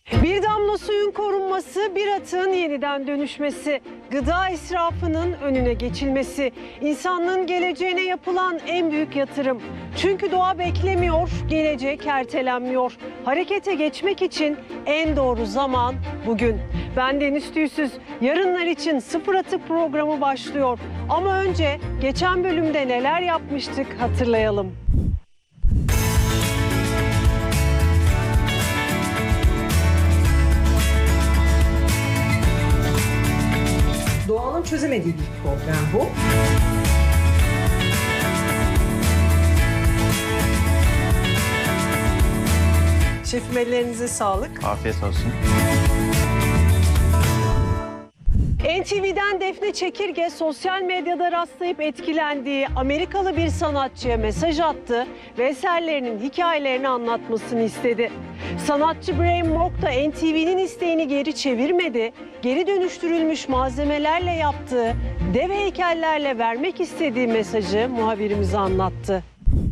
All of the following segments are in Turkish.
Bir damla suyun korunması, bir atığın yeniden dönüşmesi, gıda israfının önüne geçilmesi, insanlığın geleceğine yapılan en büyük yatırım. Çünkü doğa beklemiyor, gelecek ertelenmiyor. Harekete geçmek için en doğru zaman bugün. Ben Deniz Tüysüz, yarınlar için Sıfır Atık programı başlıyor. Ama önce geçen bölümde neler yapmıştık hatırlayalım. Doğanın çözemediği bir problem bu. Şefim, ellerinize sağlık. Afiyet olsun. NTV'den Defne Çekirge sosyal medyada rastlayıp etkilendiği Amerikalı bir sanatçıya mesaj attı ve eserlerinin hikayelerini anlatmasını istedi. Sanatçı Brian Mock da NTV'nin isteğini geri çevirmedi. Geri dönüştürülmüş malzemelerle yaptığı dev heykellerle vermek istediği mesajı muhabirimize anlattı.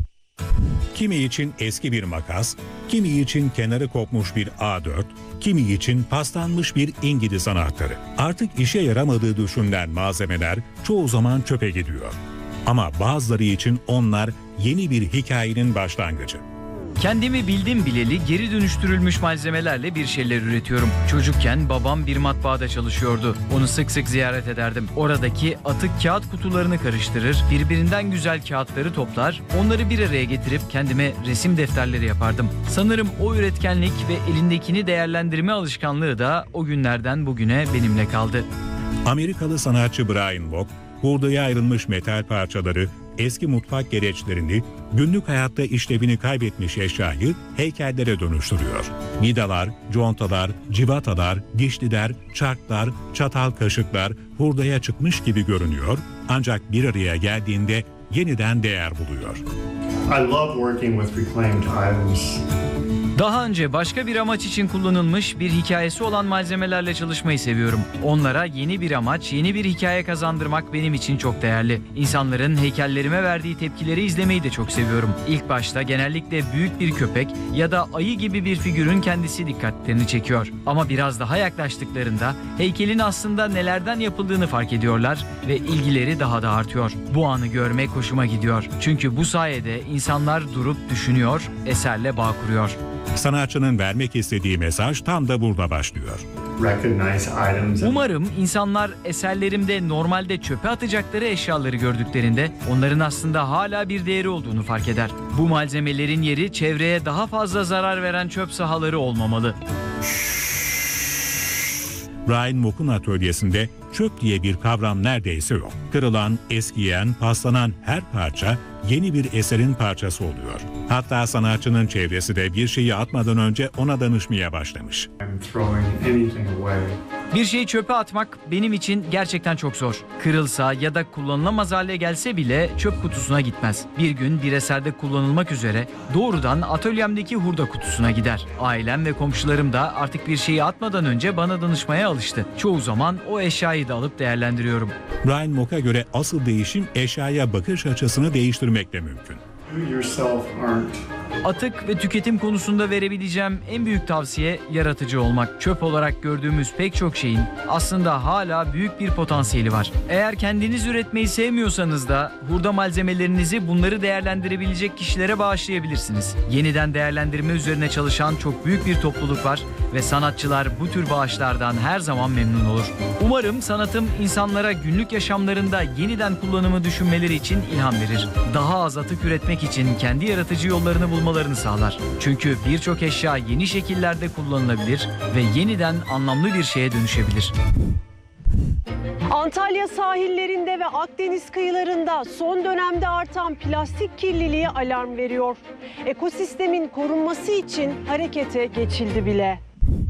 Kimi için eski bir makas, kimi için kenarı kopmuş bir A4, kimi için paslanmış bir İngiliz anahtarı. Artık işe yaramadığı düşünülen malzemeler çoğu zaman çöpe gidiyor. Ama bazıları için onlar yeni bir hikayenin başlangıcı. Kendimi bildim bileli geri dönüştürülmüş malzemelerle bir şeyler üretiyorum. Çocukken babam bir matbaada çalışıyordu. Onu sık sık ziyaret ederdim. Oradaki atık kağıt kutularını karıştırır, birbirinden güzel kağıtları toplar, onları bir araya getirip kendime resim defterleri yapardım. Sanırım o üretkenlik ve elindekini değerlendirme alışkanlığı da o günlerden bugüne benimle kaldı. Amerikalı sanatçı Brian Mock, hurdaya ayrılmış metal parçaları, eski mutfak gereçlerini, günlük hayatta işlevini kaybetmiş eşyayı heykellere dönüştürüyor. Vidalar, contalar, civatalar, dişliler, çarklar, çatal kaşıklar hurdaya çıkmış gibi görünüyor ancak bir araya geldiğinde yeniden değer buluyor. I love working with reclaimed items. Daha önce başka bir amaç için kullanılmış bir hikayesi olan malzemelerle çalışmayı seviyorum. Onlara yeni bir amaç, yeni bir hikaye kazandırmak benim için çok değerli. İnsanların heykellerime verdiği tepkileri izlemeyi de çok seviyorum. İlk başta genellikle büyük bir köpek ya da ayı gibi bir figürün kendisi dikkatlerini çekiyor. Ama biraz daha yaklaştıklarında heykelin aslında nelerden yapıldığını fark ediyorlar ve ilgileri daha da artıyor. Bu anı görmek hoşuma gidiyor. Çünkü bu sayede insanlar durup düşünüyor, eserle bağ kuruyor. Sanatçının vermek istediği mesaj tam da burada başlıyor. Recognize items. Umarım insanlar eserlerimde normalde çöpe atacakları eşyaları gördüklerinde onların aslında hala bir değeri olduğunu fark eder. Bu malzemelerin yeri çevreye daha fazla zarar veren çöp sahaları olmamalı. Brian Mock'un atölyesinde çöp diye bir kavram neredeyse yok. Kırılan, eskiyen, paslanan her parça yeni bir eserin parçası oluyor. Hatta sanatçının çevresi de bir şeyi atmadan önce ona danışmaya başlamış. I'm throwing anything away. Bir şeyi çöpe atmak benim için gerçekten çok zor. Kırılsa ya da kullanılamaz hale gelse bile çöp kutusuna gitmez. Bir gün bir eserde kullanılmak üzere doğrudan atölyemdeki hurda kutusuna gider. Ailem ve komşularım da artık bir şeyi atmadan önce bana danışmaya alıştı. Çoğu zaman o eşyayı da alıp değerlendiriyorum. Brian Mock'a göre asıl değişim eşyaya bakış açısını değiştirmekle mümkün. You yourself aren't. Atık ve tüketim konusunda verebileceğim en büyük tavsiye yaratıcı olmak. Çöp olarak gördüğümüz pek çok şeyin aslında hala büyük bir potansiyeli var. Eğer kendiniz üretmeyi sevmiyorsanız da hurda malzemelerinizi bunları değerlendirebilecek kişilere bağışlayabilirsiniz. Yeniden değerlendirme üzerine çalışan çok büyük bir topluluk var ve sanatçılar bu tür bağışlardan her zaman memnun olur. Umarım sanatım insanlara günlük yaşamlarında yeniden kullanımı düşünmeleri için ilham verir. Daha az atık üretmek için kendi yaratıcı yollarını bulmalarını sağlar. Çünkü birçok eşya yeni şekillerde kullanılabilir ve yeniden anlamlı bir şeye dönüşebilir. Antalya sahillerinde ve Akdeniz kıyılarında son dönemde artan plastik kirliliği alarm veriyor. Ekosistemin korunması için harekete geçildi bile.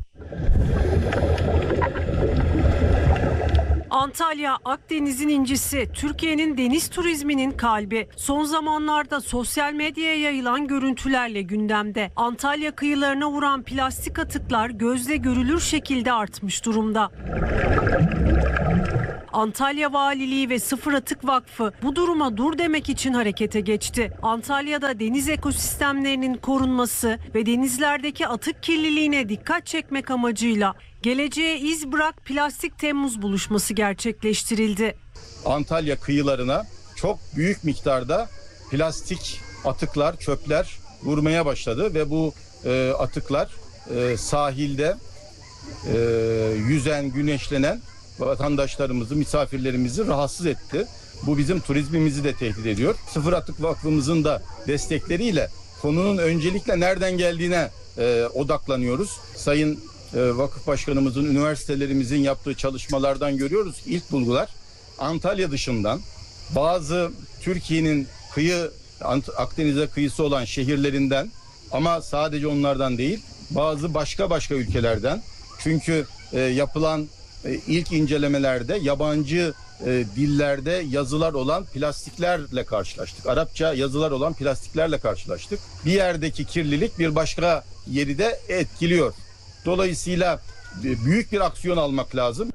Antalya, Akdeniz'in incisi, Türkiye'nin deniz turizminin kalbi. Son zamanlarda sosyal medyaya yayılan görüntülerle gündemde. Antalya kıyılarına vuran plastik atıklar gözle görülür şekilde artmış durumda. Antalya Valiliği ve Sıfır Atık Vakfı bu duruma dur demek için harekete geçti. Antalya'da deniz ekosistemlerinin korunması ve denizlerdeki atık kirliliğine dikkat çekmek amacıyla Geleceğe İz Bırak Plastik Temmuz buluşması gerçekleştirildi. Antalya kıyılarına çok büyük miktarda plastik atıklar, çöpler vurmaya başladı ve bu atıklar sahilde yüzen, güneşlenen vatandaşlarımızı, misafirlerimizi rahatsız etti. Bu bizim turizmimizi de tehdit ediyor. Sıfır Atık Vakfımızın da destekleriyle konunun öncelikle nereden geldiğine odaklanıyoruz. Sayın Vakıf Başkanımızın, üniversitelerimizin yaptığı çalışmalardan görüyoruz. İlk bulgular Antalya dışından bazı Türkiye'nin Akdeniz'e kıyısı olan şehirlerinden, ama sadece onlardan değil, bazı başka ülkelerden. Çünkü yapılan ilk incelemelerde yabancı dillerde yazılar olan plastiklerle karşılaştık. Arapça yazılar olan plastiklerle karşılaştık. Bir yerdeki kirlilik bir başka yeri de etkiliyor. Dolayısıyla büyük bir aksiyon almak lazım.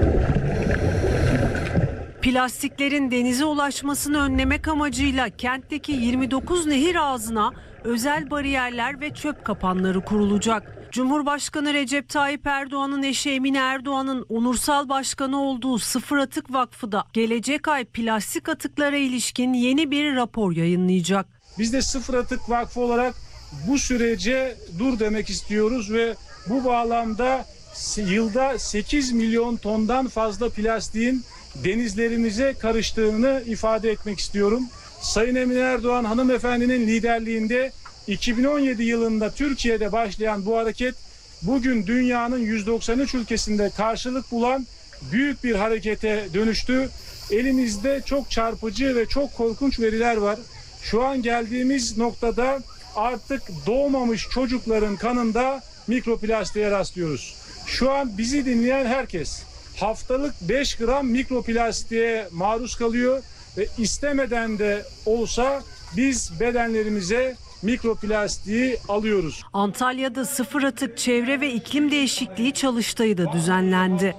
Plastiklerin denize ulaşmasını önlemek amacıyla kentteki 29 nehir ağzına özel bariyerler ve çöp kapanları kurulacak. Cumhurbaşkanı Recep Tayyip Erdoğan'ın eşi Emine Erdoğan'ın onursal başkanı olduğu Sıfır Atık Vakfı da gelecek ay plastik atıklara ilişkin yeni bir rapor yayınlayacak. Biz de Sıfır Atık Vakfı olarak bu sürece dur demek istiyoruz ve bu bağlamda yılda 8 milyon tondan fazla plastiğin denizlerimize karıştığını ifade etmek istiyorum. Sayın Emine Erdoğan hanımefendinin liderliğinde 2017 yılında Türkiye'de başlayan bu hareket bugün dünyanın 193 ülkesinde karşılık bulan büyük bir harekete dönüştü. Elimizde çok çarpıcı ve çok korkunç veriler var. Şu an geldiğimiz noktada artık doğmamış çocukların kanında mikroplastiğe rastlıyoruz. Şu an bizi dinleyen herkes haftalık 5 gram mikroplastiğe maruz kalıyor ve istemeden de olsa biz bedenlerimize mikroplastiği alıyoruz. Antalya'da Sıfır Atık Çevre ve İklim Değişikliği çalıştayı da düzenlendi.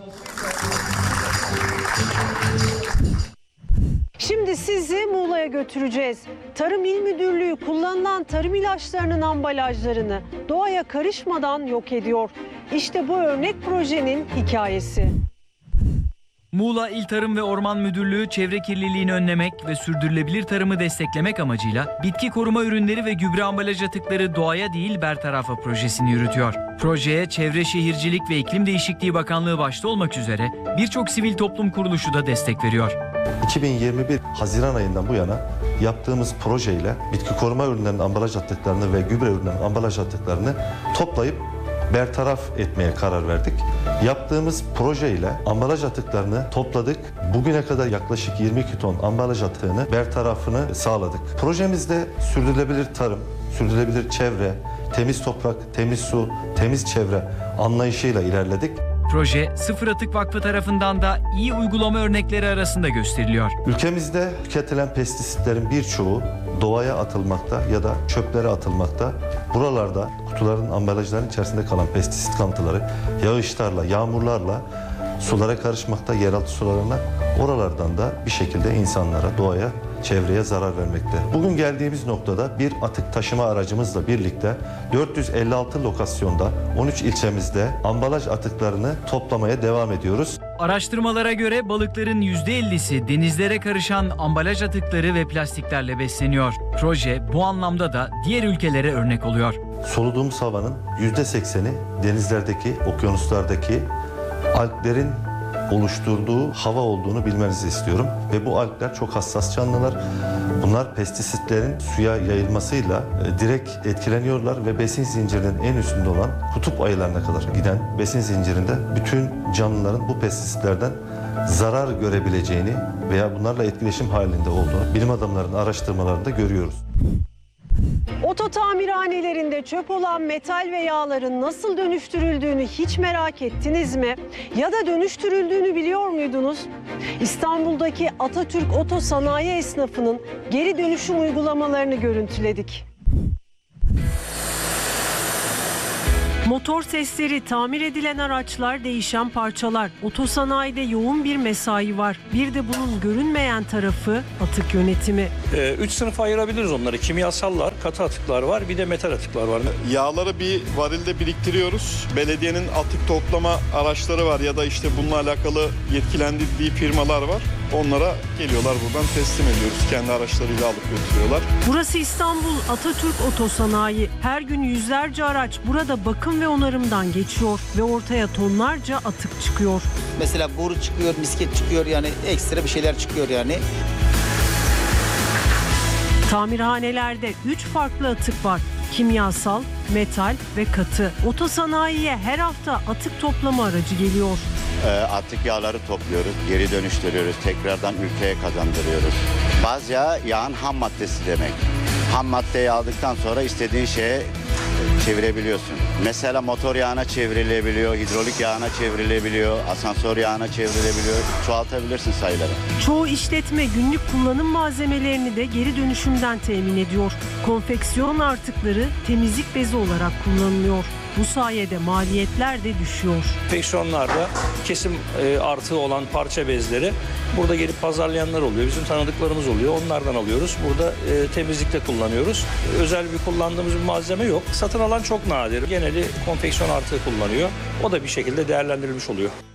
Şimdi sizi Muğla'ya götüreceğiz. Tarım İl Müdürlüğü kullanılan tarım ilaçlarının ambalajlarını doğaya karışmadan yok ediyor. İşte bu örnek projenin hikayesi. Muğla İl Tarım ve Orman Müdürlüğü çevre kirliliğini önlemek ve sürdürülebilir tarımı desteklemek amacıyla bitki koruma ürünleri ve gübre ambalaj atıkları doğaya değil bertarafa projesini yürütüyor. Projeye Çevre Şehircilik ve İklim Değişikliği Bakanlığı başta olmak üzere birçok sivil toplum kuruluşu da destek veriyor. 2021 Haziran ayından bu yana yaptığımız projeyle bitki koruma ürünlerinin ambalaj atıklarını ve gübre ürünlerinin ambalaj atıklarını toplayıp bertaraf etmeye karar verdik. Yaptığımız projeyle ambalaj atıklarını topladık. Bugüne kadar yaklaşık 22 ton ambalaj atığını bertarafını sağladık. Projemizde sürdürülebilir tarım, sürdürülebilir çevre, temiz toprak, temiz su, temiz çevre anlayışıyla ilerledik. Proje Sıfır Atık Vakfı tarafından da iyi uygulama örnekleri arasında gösteriliyor. Ülkemizde tüketilen pestisitlerin birçoğu doğaya atılmakta ya da çöplere atılmakta. Buralarda kutuların, ambalajların içerisinde kalan pestisit kalıntıları yağışlarla, yağmurlarla sulara karışmakta, yeraltı sularına, oralardan da bir şekilde insanlara, doğaya, çevreye zarar vermekte. Bugün geldiğimiz noktada bir atık taşıma aracımızla birlikte 456 lokasyonda 13 ilçemizde ambalaj atıklarını toplamaya devam ediyoruz. Araştırmalara göre balıkların %50'si denizlere karışan ambalaj atıkları ve plastiklerle besleniyor. Proje bu anlamda da diğer ülkelere örnek oluyor. Soluduğumuz havanın %80'i denizlerdeki, okyanuslardaki alglerin oluşturduğu hava olduğunu bilmenizi istiyorum. Ve bu algler çok hassas canlılar. Bunlar pestisitlerin suya yayılmasıyla direkt etkileniyorlar ve besin zincirinin en üstünde olan kutup ayılarına kadar giden besin zincirinde bütün canlıların bu pestisitlerden zarar görebileceğini veya bunlarla etkileşim halinde olduğunu bilim adamlarının araştırmalarında görüyoruz. Oto tamirhanelerinde çöp olan metal ve yağların nasıl dönüştürüldüğünü hiç merak ettiniz mi? Ya da dönüştürüldüğünü biliyor muydunuz? İstanbul'daki Atatürk Oto Sanayi esnafının geri dönüşüm uygulamalarını görüntüledik. Motor sesleri, tamir edilen araçlar, değişen parçalar. Otosanayide yoğun bir mesai var. Bir de bunun görünmeyen tarafı atık yönetimi. 3 sınıfa ayırabiliriz onları. Kimyasallar, katı atıklar var, bir de metal atıklar var. Yağları bir varilde biriktiriyoruz. Belediyenin atık toplama araçları var ya da işte bununla alakalı yetkilendirdiği firmalar var. Onlara geliyorlar, buradan teslim ediyoruz. Kendi araçlarıyla alıp götürüyorlar. Burası İstanbul Atatürk Otosanayi. Her gün yüzlerce araç burada bakım ve onarımdan geçiyor ve ortaya tonlarca atık çıkıyor. Mesela boru çıkıyor, misket çıkıyor, yani ekstra bir şeyler çıkıyor yani. Tamirhanelerde 3 farklı atık var. Kimyasal, metal ve katı. Otosanayiye her hafta atık toplama aracı geliyor. Atık yağları topluyoruz, geri dönüştürüyoruz, tekrardan ülkeye kazandırıyoruz. Baz yağı yağın ham maddesi demek. Ham maddeyi aldıktan sonra istediğin şeye çevirebiliyorsun. Mesela motor yağına çevrilebiliyor, hidrolik yağına çevrilebiliyor, asansör yağına çevrilebiliyor. Çoğaltabilirsin sayıları. Çoğu işletme günlük kullanım malzemelerini de geri dönüşümden temin ediyor. Konfeksiyon artıkları temizlik bezi olarak kullanılıyor. Bu sayede maliyetler de düşüyor. Konfeksiyonlarda kesim artığı olan parça bezleri burada gelip pazarlayanlar oluyor. Bizim tanıdıklarımız oluyor. Onlardan alıyoruz. Burada temizlikte kullanıyoruz. Özel bir kullandığımız bir malzeme yok. Satın alan çok nadir. Geneli konfeksiyon artığı kullanıyor. O da bir şekilde değerlendirilmiş oluyor.